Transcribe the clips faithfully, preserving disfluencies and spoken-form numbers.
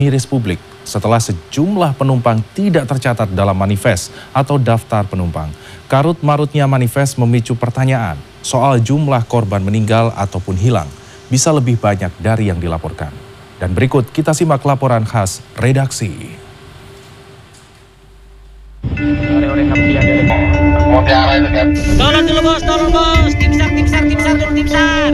miris publik setelah sejumlah penumpang tidak tercatat dalam manifest atau daftar penumpang. Karut-marutnya manifest memicu pertanyaan soal jumlah korban meninggal ataupun hilang bisa lebih banyak dari yang dilaporkan. Dan berikut kita simak laporan khas redaksi. Tolong dulu bos, tolong bos, tim sar, tim sar, tim sar, dulu tim sar.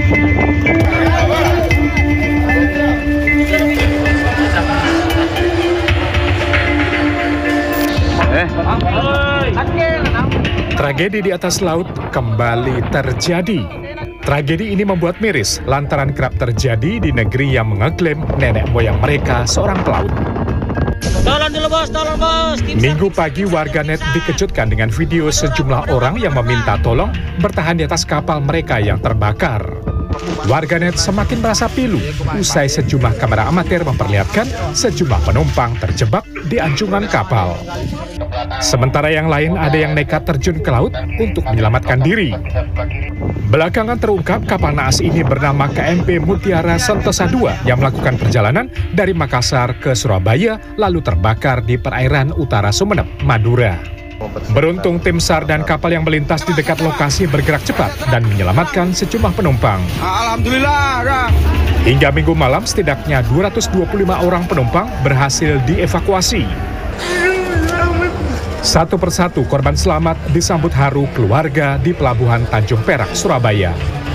Tragedi di atas laut kembali terjadi. Tragedi ini membuat miris lantaran kerap terjadi di negeri yang mengeklaim nenek moyang mereka seorang pelaut. Tolong dulu bos, tolong bos. Minggu pagi warganet dikejutkan dengan video sejumlah orang yang meminta tolong bertahan di atas kapal mereka yang terbakar. Warganet semakin merasa pilu usai sejumlah kamera amatir memperlihatkan sejumlah penumpang terjebak di anjungan kapal. Sementara yang lain ada yang nekat terjun ke laut untuk menyelamatkan diri. Belakangan terungkap kapal naas ini bernama K M P Mutiara Sentosa dua yang melakukan perjalanan dari Makassar ke Surabaya lalu terbakar di perairan utara Sumeneb, Madura. Beruntung tim SAR dan kapal yang melintas di dekat lokasi bergerak cepat dan menyelamatkan sejumlah penumpang. Alhamdulillah. Hingga minggu malam setidaknya dua ratus dua puluh lima orang penumpang berhasil dievakuasi. Satu persatu korban selamat disambut haru keluarga di Pelabuhan Tanjung Perak, Surabaya.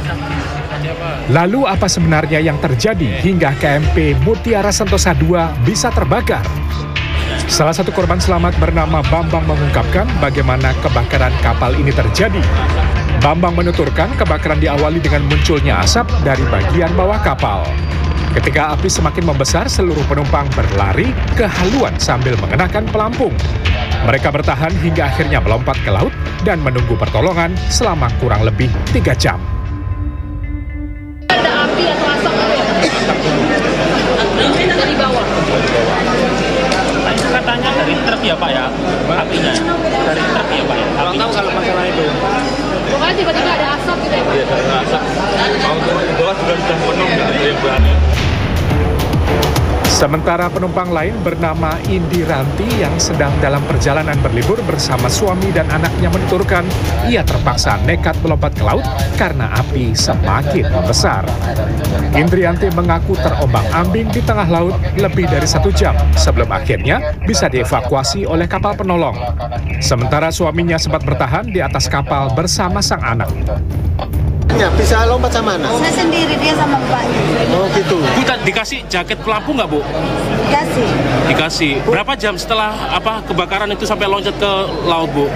Lalu apa sebenarnya yang terjadi hingga K M P Mutiara Sentosa dua bisa terbakar? Salah satu korban selamat bernama Bambang mengungkapkan bagaimana kebakaran kapal ini terjadi. Bambang menuturkan kebakaran diawali dengan munculnya asap dari bagian bawah kapal. Ketika api semakin membesar, seluruh penumpang berlari ke haluan sambil mengenakan pelampung. Mereka bertahan hingga akhirnya melompat ke laut dan menunggu pertolongan selama kurang lebih tiga jam. Ada api atau asap dari bawah? Katanya dari truk ya Pak ya, apinya dari truk ya Pak ya. Kurang tahu kalau masalah itu. Pokoknya tiba-tiba ada asap gitu ya Pak? Iya, ada asap. Mau turun ke bawah juga sudah penuh gitu yang berani. Sementara penumpang lain bernama Indi Ranti yang sedang dalam perjalanan berlibur bersama suami dan anaknya menuturkan ia terpaksa nekat melompat ke laut karena api semakin membesar. Indrianti mengaku terombang-ambing di tengah laut lebih dari satu jam sebelum akhirnya bisa dievakuasi oleh kapal penolong. Sementara suaminya sempat bertahan di atas kapal bersama sang anak. Bisa lompat sama anak? Saya sendiri, dia sama bapaknya. Oh gitu. Bu, dikasih jaket pelampung nggak Bu? Dikasih. Dikasih. Berapa jam setelah apa kebakaran itu sampai loncat ke laut Bu?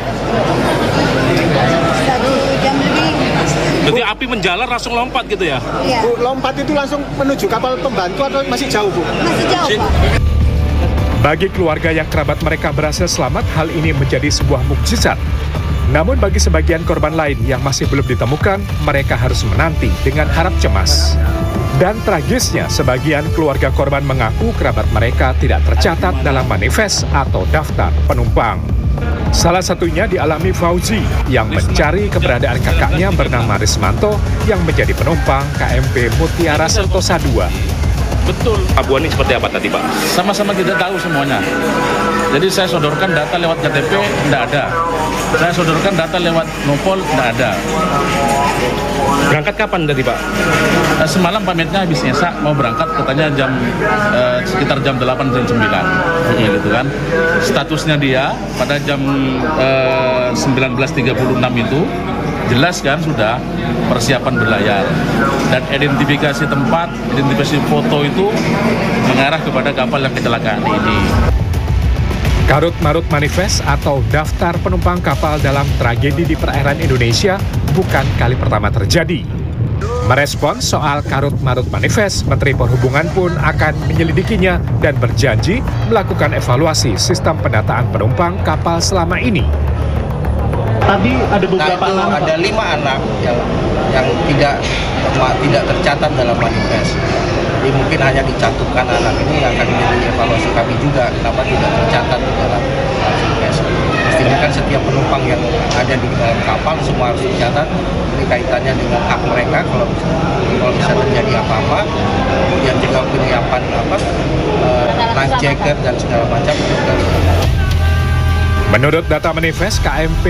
Satu jam lebih. Jadi api menjalar langsung lompat gitu ya? Iya. Bu, lompat itu langsung menuju kapal pembantu atau masih jauh Bu? Masih jauh Pak. Bagi keluarga yang kerabat mereka berhasil selamat, hal ini menjadi sebuah mukjizat. Namun bagi sebagian korban lain yang masih belum ditemukan, mereka harus menanti dengan harap cemas. Dan tragisnya, sebagian keluarga korban mengaku kerabat mereka tidak tercatat dalam manifest atau daftar penumpang. Salah satunya dialami Fauzi yang mencari keberadaan kakaknya bernama Rismanto yang menjadi penumpang K M P Mutiara Sentosa dua. Betul. Abu ini seperti apa tadi Pak? Sama-sama tidak tahu semuanya. Jadi saya sodorkan data lewat K T P, tidak ada. Saya sodorkan data lewat Nopol, tidak ada. Berangkat kapan tadi Pak? Nah, semalam pamitnya habis nyesak, mau berangkat katanya jam eh, sekitar jam delapan, jam sembilan. Hmm. Gitu kan. Statusnya dia pada jam eh, sembilan belas tiga puluh enam itu jelas kan sudah persiapan berlayar. Dan identifikasi tempat, identifikasi foto itu mengarah kepada kapal yang kecelakaan ini. Karut-marut manifest atau daftar penumpang kapal dalam tragedi di perairan Indonesia bukan kali pertama terjadi. Merespons soal karut-marut manifest, Menteri Perhubungan pun akan menyelidikinya dan berjanji melakukan evaluasi sistem pendataan penumpang kapal selama ini. Tadi ada beberapa nah, itu anak, ada lima anak yang yang tidak tidak tercatat dalam manifest. Jadi mungkin hanya dicantumkan anak ini yang akan menjadi evaluasi kami juga kenapa tidak tercatat di dalam manifest. Jadi kan setiap penumpang yang ada di dalam kapal semua harus dicatat. Ini kaitannya dengan hak mereka kalau kalau bisa terjadi apa-apa. Kemudian juga penyiapan apa uh, life jacket dan segala macam. Menurut data manifest K M P